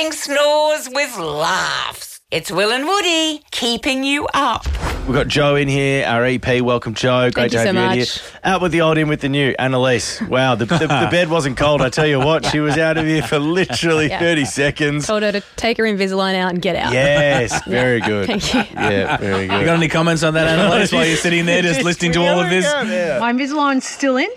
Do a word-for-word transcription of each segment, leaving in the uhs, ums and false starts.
replacing snores with laughs. It's Will and Woody keeping you up. We've got Joe in here, our E P. Welcome, Joe. Great Thank to you have so you in much. here. Out with the old, in with the new. Annalise. Wow, the, the, the bed wasn't cold. I tell you what, she was out of here for literally Yeah. thirty seconds. Told her to take her Invisalign out and get out. Yes, very good. Thank you. Yeah, very good. You got any comments on that, Annalise, while you're sitting there just listening to all of this? My Invisalign's still in.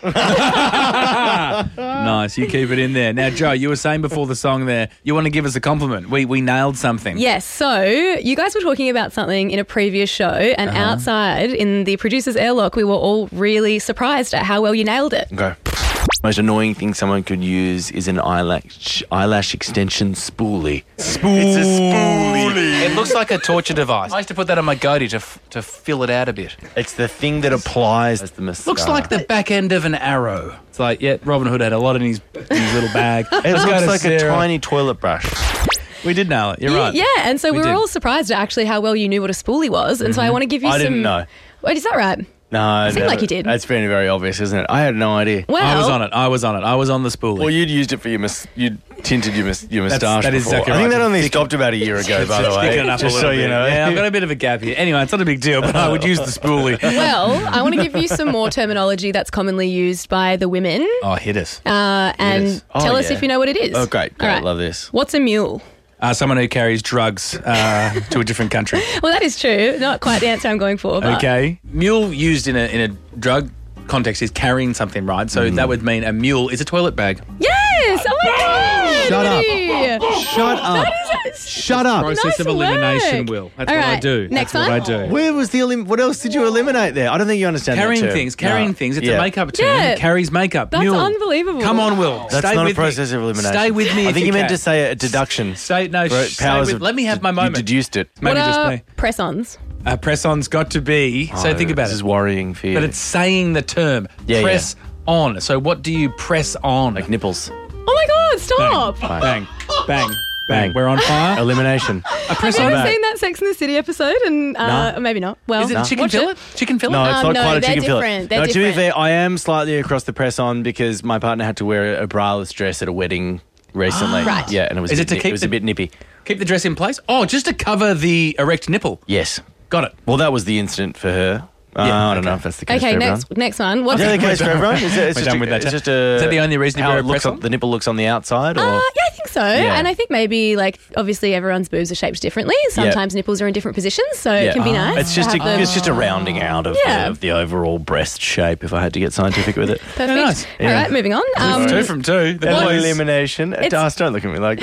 Nice, you keep it in there. Now, Joe, you were saying before the song there, you want to give us a compliment. We we nailed something. Yes, so you guys were talking about something in a previous show, and Uh-huh. outside in the producer's airlock, we were all really surprised at how well you nailed it. Okay. Most annoying thing someone could use is an eyelash eyelash extension spoolie. Spoolie. It's a spoolie. It looks like a torture device. I used to put that on my goatee to f- to fill it out a bit. It's the thing that applies as the mascara. Looks like the back end of an arrow. It's like, yeah, Robin Hood had a lot in his, in his little bag. It Let's go looks to like a Sarah. tiny toilet brush. We did nail it. You're Ye- right. Yeah, and so we, We were did. all surprised at actually how well you knew what a spoolie was, and so I want to give you I some... didn't know. Wait, is that right? No, Seemed no, like you did. That's very, very obvious, isn't it? I had no idea. Well, I was on it. I was on it. I was on the spoolie. Well, you'd used it for your mus- you'd tinted your mus- your That's- moustache. that is before. exactly I think right. that only stopped about a year ago, by the way. Sticking it up a Just little so you bit. know. Yeah, I've got a bit of a gap here. Anyway, it's not a big deal, but I would use the spoolie. Well, I want to give you some more terminology that's commonly used by the women, Oh, hit us. uh, and Yes. Oh, tell us yeah. if you know what it is. Oh, great, great, All right. love this. What's a mule? Uh, someone who carries drugs uh, to a different country. Well, that is true. Not quite the answer I'm going for. But Okay. Mule used in a in a drug context is carrying something, right? So that would mean a mule is a toilet bag. Yes! Oh my God! Shut up. Woody! Shut up. Shut up. Process Nice of elimination, work. Will. That's All what I right, do. next That's one. what I do. Where was the elim- what else did you eliminate there? I don't think you understand Carrying that term. things, carrying No. things. It's Yeah. a makeup term. Yeah. It carries makeup. That's Mule. unbelievable. Come on, Will. That's Stay not a with me. process of elimination. Stay with me. I if think you meant can. to say a deduction. Stay, no, For stay powers with, of- let me have my You moment. deduced it. Maybe What just are me. press-ons? Uh, press-on's got to be, so Oh, think about this it. is worrying for you. But it's saying the term. Yeah, press on. So what do you press on? like nipples. Oh my God, stop! Bang, bang, bang, bang. We're on fire. Elimination. I press Have on. you ever back. seen that Sex and the City episode? And uh, No. maybe not. Well, Is it chicken watch fillet? Chicken fillet? No, it's Um, not no, quite a they're chicken fillet. different. They're no, to be different. fair, I am slightly across the press on because my partner had to wear a braless dress at a wedding recently. Right. Yeah, and it was Is a it bit, to ni- keep it was the- a bit nippy. Keep the dress in place? Oh, just to cover the erect nipple. Yes. Got it. Well, that was the incident for her. Uh, Yeah, I don't okay. know if that's the case Okay, for next everyone. next one. What's Is that the case for everyone? Is it, it's We're just done a, with that it's chat. just a, Is that the only reason you how wear it a looks press on, on? the nipple looks on the outside? Or? Uh, yeah, I think so. Yeah. And I think maybe, like, obviously everyone's boobs are shaped differently. Sometimes nipples are in different positions, so Yeah. it can be nice. It's just to a, have them. it's just a rounding out of, Yeah. the, of the overall breast shape, if I had to get scientific with it. Perfect. Yeah, nice. All right, moving on. Um, two from two. The What? boys. Elimination. It's- Das, don't look at me like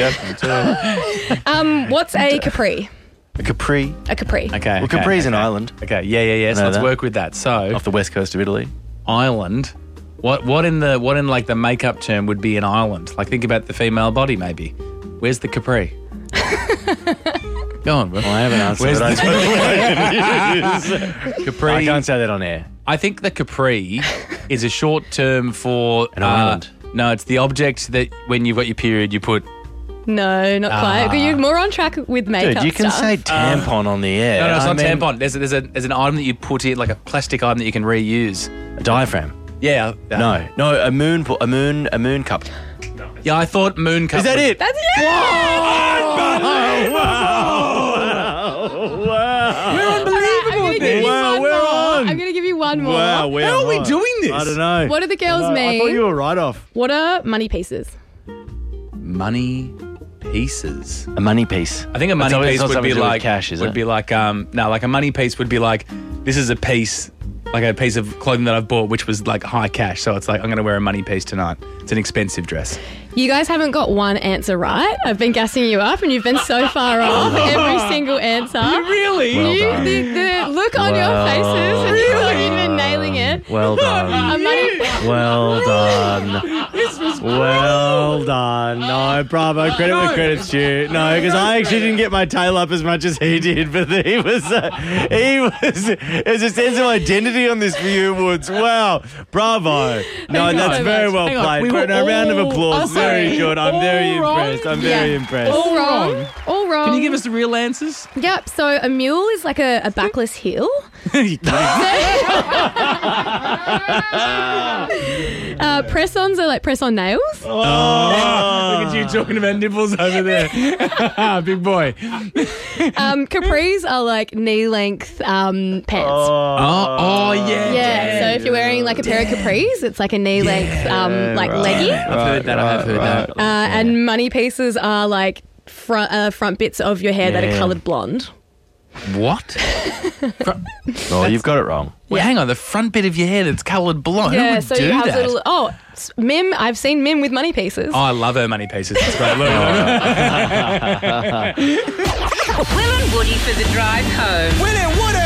that. um, what's a capri? A Capri. A capri. Okay. Well, okay, Capri's an okay. island Okay, yeah, yeah, yeah. So know let's that. work with that. So, off the west coast of Italy. island. What what in the what in like the makeup term would be an island? Like think about the female body maybe. Where's the capri? Go on, Will. Well, I have an answer, Where's but I the- don't know what it is. Capri. I can't say that on air. I think the capri is a short term for An uh, island. No, it's the object that when you've got your period you put. No, not quite. You're more on track with makeup Dude, you can stuff. say tampon on the air. No, no, it's I not mean, tampon. There's a, there's a there's an item that you put in, like a plastic item that you can reuse. A diaphragm. Yeah. uh, No, no, a moon, po- a moon, a moon cup. Yeah, I thought moon cup. Is that was- it? That's it. We're unbelievable. I'm gonna give you Wow, one we're more. on. I'm going to give you one more. Wow, we're How are we on. doing this? I don't know. What do the girls No, I mean? thought you were right off. What are money pieces? Money pieces. A money piece. I think a money It's piece not would something be to do with like cash, is would it? be like um no like a money piece would be like this is a piece like a piece of clothing that I've bought which was like high cash, so it's like I'm going to wear a money piece tonight. It's an expensive dress. You guys haven't got one answer right. I've been gassing you up, and you've been so far off every single answer. Really? Well You, done. the, the look on your Well faces, and you thought you'd been nailing it. Well done. A money, Well done. Well done. No, bravo. Credit where credit's due. No, because I actually didn't get my tail up as much as he did, but he was, uh, he was, there's a sense of identity on this for you, Woods. Wow. Bravo. No, Thank you that's so very much. well Hang on, played. we were A round of all- applause. Oh, Very sorry. good. I'm All very wrong? impressed. I'm very Yeah. impressed. all wrong. wrong. All wrong. Can you give us the real answers? Yep. So a mule is like a, a backless heel. Uh, press-ons are like press-on nails. nails. Oh, look at you talking about nipples over there. Big boy. Um, capris are like knee length um, pants. Oh, oh yeah. yeah. So if you're wearing like a pair of capris, it's like a knee length um, like leggy. I've heard that. I have heard that. Uh, and money pieces are like front uh, front bits of your hair that are Yeah. coloured blonde. What? Oh, you've got it wrong. Well, hang on. The front bit of your hair that's coloured blonde. Who Yeah, would so do you have that? little. Oh, s- Mim. I've seen Mim with money pieces. Oh, I love her money pieces. It's great. Look. Will and Woody for the drive home. Will and Woody.